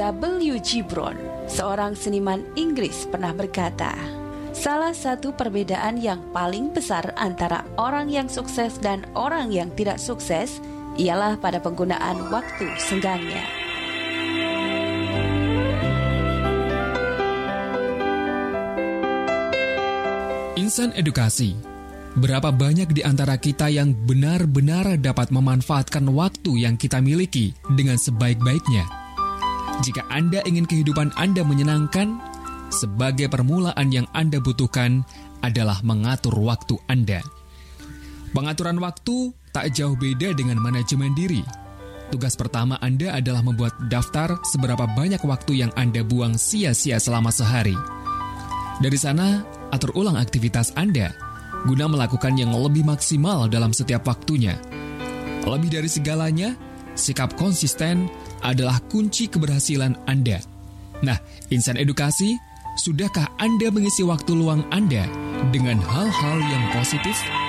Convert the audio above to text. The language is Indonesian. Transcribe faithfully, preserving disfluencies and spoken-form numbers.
W. Gibran, seorang seniman Inggris, pernah berkata, salah satu perbedaan yang paling besar antara orang yang sukses dan orang yang tidak sukses ialah pada penggunaan waktu senggangnya. Insan edukasi. Berapa banyak di antara kita yang benar-benar dapat memanfaatkan waktu yang kita miliki dengan sebaik-baiknya? Jika Anda ingin kehidupan Anda menyenangkan, sebagai permulaan yang Anda butuhkan adalah mengatur waktu Anda. Pengaturan waktu tak jauh beda dengan manajemen diri. Tugas pertama Anda adalah membuat daftar seberapa banyak waktu yang Anda buang sia-sia selama sehari. Dari sana, atur ulang aktivitas Anda guna melakukan yang lebih maksimal dalam setiap waktunya. Lebih dari segalanya, sikap konsisten adalah kunci keberhasilan Anda. Nah, insan edukasi, sudahkah Anda mengisi waktu luang Anda dengan hal-hal yang positif?